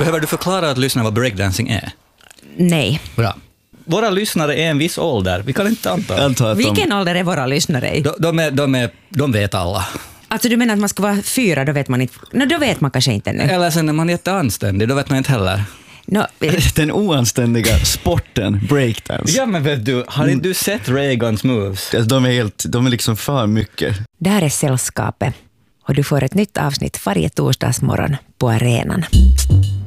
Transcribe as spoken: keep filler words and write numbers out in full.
Behöver du förklara att lyssna vad breakdancing är? Nej. Bra. Våra lyssnare är en viss ålder. Vi kan inte anta. Antar att Vilken de, ålder är våra lyssnare i? De, de, är, de, är, de vet alla. Alltså du menar att man ska vara fyra, då vet man inte. No, då vet man kanske inte nu. Eller sen när man är jätteanständig, då vet man inte heller. No, den oanständiga sporten breakdance. Ja, men vet du, har inte du sett Reagans moves? De är, helt, de är liksom för mycket. där är Sällskapet och du får ett nytt avsnitt varje torsdagsmorgon på arenan.